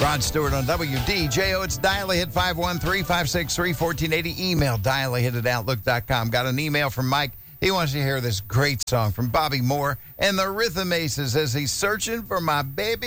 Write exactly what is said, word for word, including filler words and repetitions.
Rod Stewart on W D J O. It's Dial a Hit five one three, five six three, one four eight zero. Email dial a hit at outlook dot com. Got an email from Mike. He wants to hear this great song from Bobby Moore and the Rhythm Aces as he's searching for my baby